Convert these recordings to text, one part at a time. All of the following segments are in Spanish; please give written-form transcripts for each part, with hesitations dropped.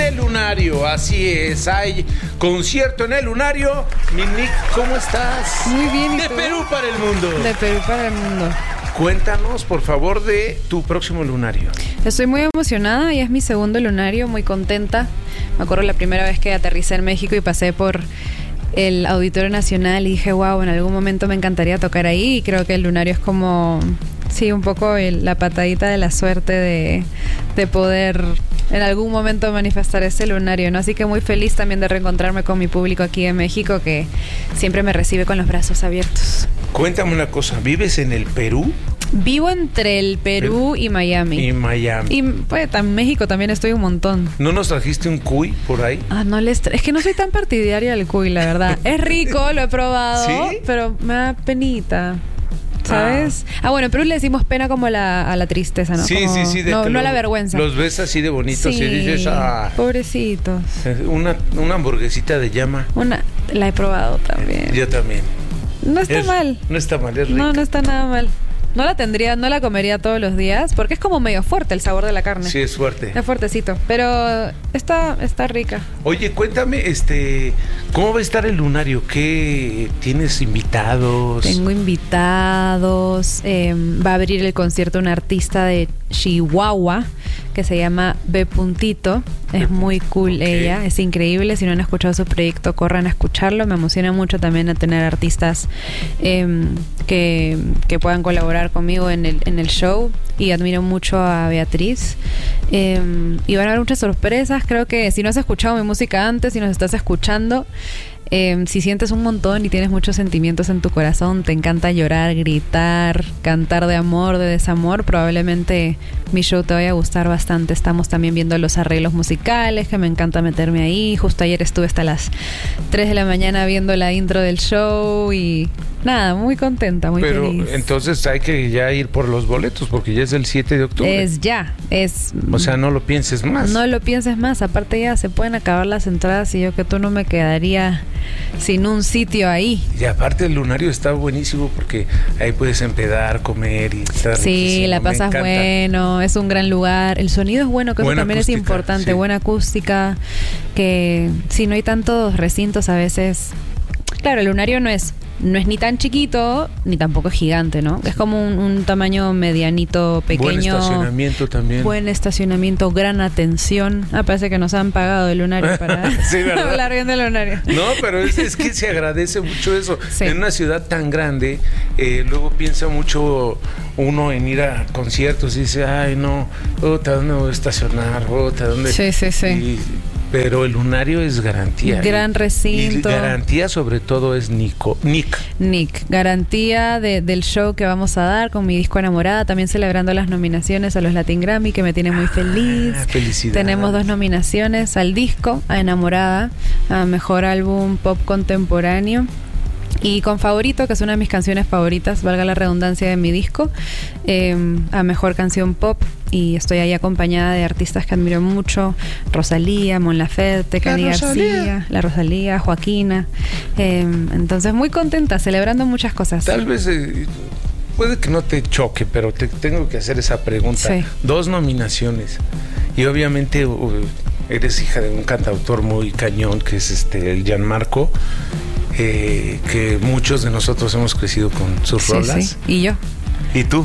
el Lunario, así es, hay concierto en el Lunario. Mi Nick, ¿cómo estás? Muy bien, ¿y De tú? Perú para el mundo. De Perú para el mundo. Cuéntanos, por favor, de tu próximo Lunario. Estoy muy emocionada y es mi segundo Lunario, muy contenta. Me acuerdo la primera vez que aterricé en México y pasé por el Auditorio Nacional y dije, wow, en algún momento me encantaría tocar ahí, y creo que el Lunario es como, sí, un poco la patadita de la suerte de poder en algún momento manifestar ese Lunario, ¿no? Así que muy feliz también de reencontrarme con mi público aquí en México, que siempre me recibe con los brazos abiertos. Cuéntame una cosa, ¿vives en el Perú? Vivo entre el Perú y Miami. Y Miami. Y pues, en México también estoy un montón. ¿No nos trajiste un cuy por ahí? Ah, no es que no soy tan partidaria del cuy, la verdad. Es rico, lo he probado, ¿Sí? pero me da penita, ¿sabes? Bueno, en Perú le decimos pena como a la tristeza, ¿no? Sí, Como, sí, de no, que no a la vergüenza. Los ves así de bonitos Sí, y dices, pobrecitos. una hamburguesita de llama. La he probado también. Yo también. No está mal. No está mal, es rica. No está nada mal. No la comería todos los días, porque es como medio fuerte el sabor de la carne. Sí, es fuerte. Es fuertecito, pero está rica. Oye, cuéntame, ¿cómo va a estar el Lunario? ¿Qué tienes invitados? Tengo invitados. Va a abrir el concierto un artista de Chihuahua que se llama B. Puntito. Es muy cool, okay. Ella, es increíble. Si no han escuchado su proyecto, corran a escucharlo. Me emociona mucho también a tener artistas que puedan colaborar conmigo en el show. Y admiro mucho a Beatriz. Y van a haber muchas sorpresas. Creo que si no has escuchado mi música antes, si nos estás escuchando, si sientes un montón y tienes muchos sentimientos en tu corazón, te encanta llorar, gritar, cantar de amor, de desamor, probablemente mi show te vaya a gustar bastante. Estamos también viendo los arreglos musicales, que me encanta meterme ahí. Justo ayer estuve hasta las 3 de la mañana viendo la intro del show y nada, muy contenta, muy feliz. Pero entonces hay que ya ir por los boletos porque ya es el 7 de octubre. O sea, no lo pienses más. No lo pienses más, aparte ya se pueden acabar las entradas y yo que tú no me quedaría sin un sitio ahí. Y aparte el Lunario está buenísimo porque ahí puedes empedar, comer y estar sí, la pasas bueno, es un gran lugar, el sonido es bueno, que eso también acústica, es importante, sí. Buena acústica, que si no hay tantos recintos a veces. Claro, el Lunario no es ni tan chiquito, ni tampoco es gigante, ¿no? Es como un tamaño medianito, pequeño. Buen estacionamiento también. Buen estacionamiento, gran atención. Parece que nos han pagado el Lunario para sí, hablar bien del Lunario. No, pero es que se agradece mucho eso. Sí. En una ciudad tan grande, luego piensa mucho uno en ir a conciertos y dice, ay, no, ¿dónde voy a estacionar? ¿Dónde? Sí. Pero el Lunario es garantía. Gran recinto. Y garantía sobre todo es Nick. Garantía del show que vamos a dar con mi disco Enamorada, también celebrando las nominaciones a los Latin Grammy, que me tiene muy feliz. Felicidades. Tenemos 2 nominaciones al disco, a Enamorada, a Mejor Álbum Pop Contemporáneo. Y con Favorito, que es una de mis canciones favoritas, valga la redundancia, de mi disco, a Mejor Canción Pop. Y estoy ahí acompañada de artistas que admiro mucho: Rosalía, Mon Laferte, Cani García, la Rosalía, Joaquina. Entonces muy contenta, celebrando muchas cosas. Tal vez puede que no te choque, pero te tengo que hacer esa pregunta. Sí. 2 nominaciones. Y obviamente eres hija de un cantautor muy cañón, que es el Gianmarco. Que muchos de nosotros hemos crecido con sus rolas. Sí. Y yo. ¿Y tú?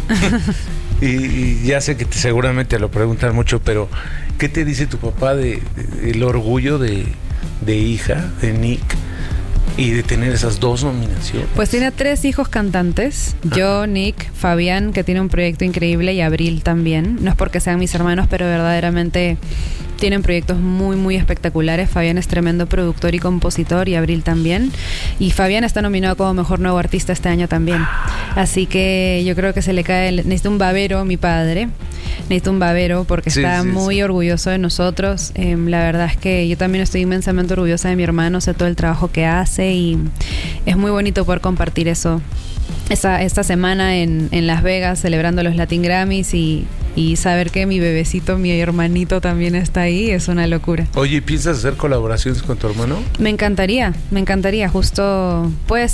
y ya sé que seguramente lo preguntan mucho, pero ¿qué te dice tu papá del orgullo de hija de Nick y de tener esas 2 nominaciones? Pues tiene 3 hijos cantantes. Yo, Nick, Fabián, que tiene un proyecto increíble, y Abril también. No es porque sean mis hermanos, pero verdaderamente tienen proyectos muy, muy espectaculares. Fabián es tremendo productor y compositor, y Abril también. Y Fabián está nominado como Mejor Nuevo Artista este año también. Así que yo creo que se le cae... Necesita un babero, mi padre. Necesita un babero porque está muy orgulloso de nosotros. La verdad es que yo también estoy inmensamente orgullosa de mi hermano. Sé todo el trabajo que hace y es muy bonito poder compartir eso. Esta semana en Las Vegas, celebrando los Latin Grammys y saber que mi bebecito, mi hermanito también está ahí, es una locura. Oye, ¿piensas hacer colaboraciones con tu hermano? Me encantaría, justo puede ser.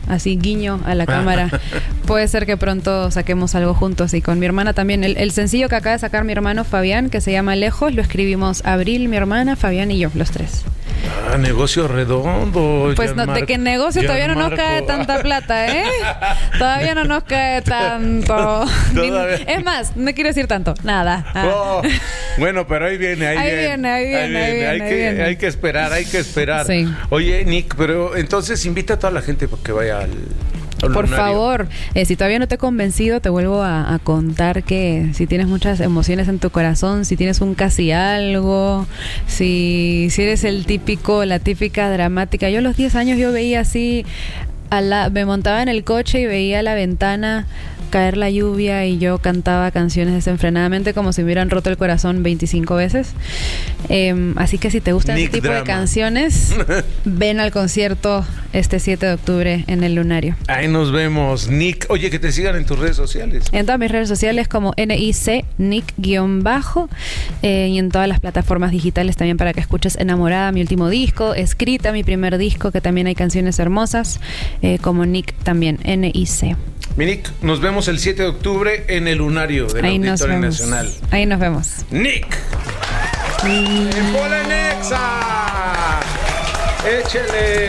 así guiño a la cámara. Puede ser que pronto saquemos algo juntos. Y con mi hermana también. El sencillo que acaba de sacar mi hermano Fabián, que se llama Lejos, lo escribimos Abril, mi hermana, Fabián y yo, los tres. Negocio redondo. Pues no, de que negocio todavía no nos cae tanta plata, ¿eh? Todavía no nos cae tanto. Es más, no quiero decir tanto, nada. Bueno, pero ahí viene. Hay que esperar. Sí. Oye, Nick, pero entonces invita a toda la gente para que vaya al Por lunario. favor, si todavía no te he convencido, te vuelvo a contar que si tienes muchas emociones en tu corazón, si tienes un casi algo, si eres la típica dramática. Yo a los 10 años yo veía así, me montaba en el coche y veía a la ventana caer la lluvia y yo cantaba canciones desenfrenadamente como si me hubieran roto el corazón 25 veces. Así que si te gustan Nick este tipo Drama. de canciones, ven al concierto este 7 de octubre en el Lunario. Ahí nos vemos, Nick. Oye, que te sigan en tus redes sociales. En todas mis redes sociales como NIC, Nick_, y en todas las plataformas digitales también para que escuches Enamorada, mi último disco, Escrita, mi primer disco, que también hay canciones hermosas, como Nick también, NIC. Mi Nick, nos vemos el 7 de octubre en el Lunario del Auditorio Nacional. Ahí nos vemos. Nick. ¡En Bola Nexa! ¡Échele!